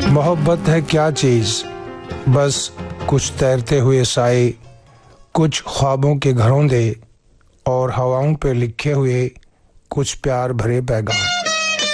मोहब्बत है क्या चीज़, बस कुछ तैरते हुए साए, कुछ ख्वाबों के घरों दे और हवाओं पे लिखे हुए कुछ प्यार भरे पैगाम।